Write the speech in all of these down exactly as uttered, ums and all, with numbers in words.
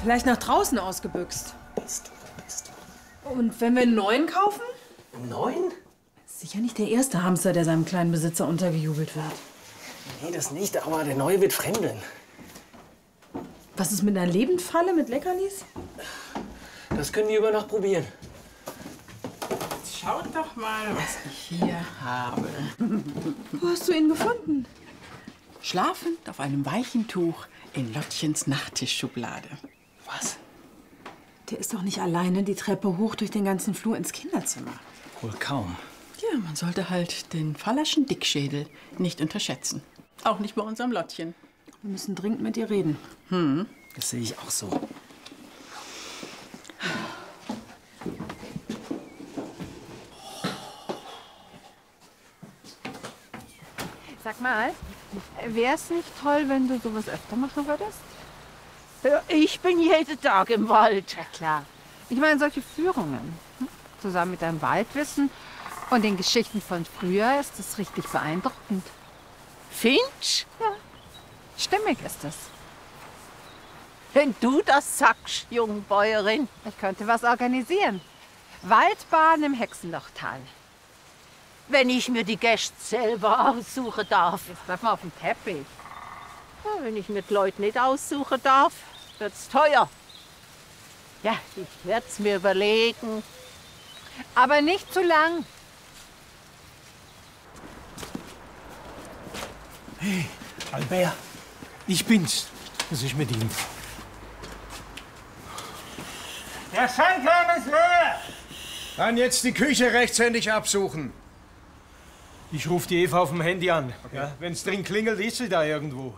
Vielleicht nach draußen ausgebüxt. Bist du, wo bist du? Und wenn wir einen neuen kaufen? Einen neuen? Sicher nicht der erste Hamster, der seinem kleinen Besitzer untergejubelt wird. Nee, das nicht, aber der neue wird fremdeln. Was ist mit einer Lebendfalle mit Leckerlis? Das können wir über Nacht probieren. Schaut doch mal, was ich hier habe. Wo hast du ihn gefunden? Schlafend auf einem weichen Tuch in Lottchens Nachttischschublade. Was? Der ist doch nicht alleine die Treppe hoch durch den ganzen Flur ins Kinderzimmer. Wohl kaum. Ja, man sollte halt den Fallerschen Dickschädel nicht unterschätzen. Auch nicht bei unserem Lottchen. Wir müssen dringend mit ihr reden. Hm, das sehe ich auch so. Sag mal, wäre es nicht toll, wenn du sowas öfter machen würdest? Ja, ich bin jeden Tag im Wald. Ja, klar. Ich meine, solche Führungen, hm? zusammen mit deinem Waldwissen und den Geschichten von früher, ist das richtig beeindruckend. Findest? Ja, stimmig ist es. Wenn du das sagst, Jungbäuerin. Ich könnte was organisieren. Waldbahn im Hexenlochtal. Wenn ich mir die Gäste selber aussuchen darf. Jetzt bleib mal auf dem Teppich. Ja, wenn ich mir die Leute nicht aussuchen darf, wird's teuer. Ja, ich werd's mir überlegen. Aber nicht zu lang. Hey, Albert, ich bin's. Was ist mit ihm? Der Schankraum ist leer! Dann jetzt die Küche rechtshändig absuchen. Ich rufe die Eva auf dem Handy an. Okay. Ja, wenn es drin klingelt, ist sie da irgendwo.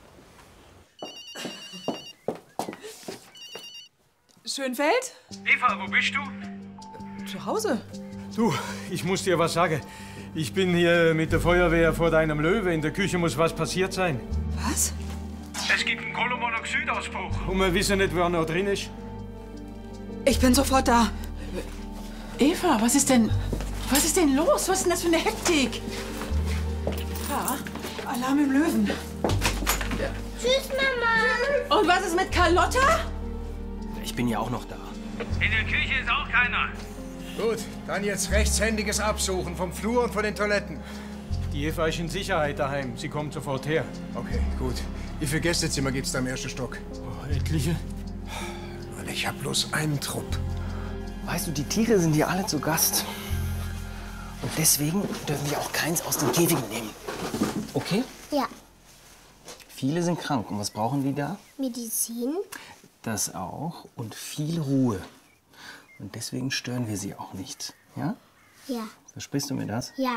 Schönfeld? Eva, wo bist du? Zu Hause. Du, ich muss dir was sagen. Ich bin hier mit der Feuerwehr vor deinem Löwe. In der Küche muss was passiert sein. Was? Es gibt einen Kohlenmonoxidausbruch. Und wir wissen nicht, wer noch drin ist. Ich bin sofort da. Eva, was ist denn... Was ist denn los? Was ist denn das für eine Hektik? Ja, Alarm im Löwen. Ja. Tschüss, Mama. Und was ist mit Carlotta? Ich bin ja auch noch da. In der Küche ist auch keiner. Gut, dann jetzt rechtshändiges Absuchen vom Flur und von den Toiletten. Die Eva ist in Sicherheit daheim. Sie kommt sofort her. Okay, gut. Wie viele Gästezimmer gibt's da im ersten Stock? Oh, etliche. Ich hab bloß einen Trupp. Weißt du, die Tiere sind hier alle zu Gast. Und deswegen dürfen wir auch keins aus den Käfigen nehmen. Okay? Ja. Viele sind krank. Und was brauchen die da? Medizin. Das auch. Und viel Ruhe. Und deswegen stören wir sie auch nicht. Ja? Ja. Versprichst du mir das? Ja.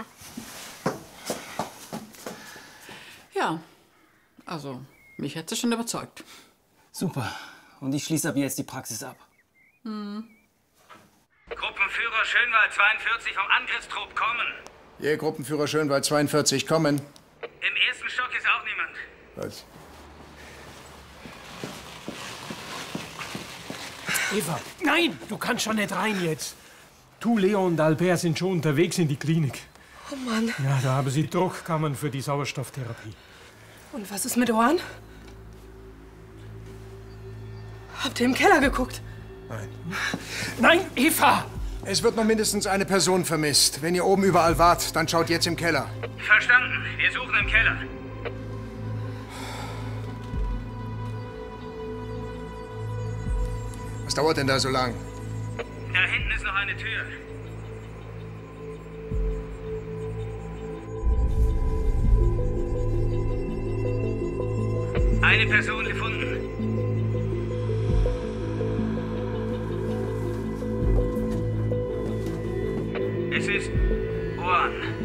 Ja. Also, mich hat sie schon überzeugt. Super. Und ich schließe ab jetzt die Praxis ab. Hm. Gruppenführer Schönwald zweiundvierzig vom Angriffstrupp kommen. Je, Gruppenführer Schönwald zweiundvierzig, kommen. Im ersten Stock ist auch niemand. Gut. Eva, nein, du kannst schon nicht rein jetzt. Du, Leo und Albert sind schon unterwegs in die Klinik. Oh Mann. Ja, da haben sie Druckkammern für die Sauerstofftherapie. Und was ist mit Ohren? Habt ihr im Keller geguckt? Nein. Nein, Eva! Es wird noch mindestens eine Person vermisst. Wenn ihr oben überall wart, dann schaut jetzt im Keller. Verstanden. Wir suchen im Keller. Was dauert denn da so lang? Da hinten ist noch eine Tür. Eine Person gefunden. Es ist Ohren.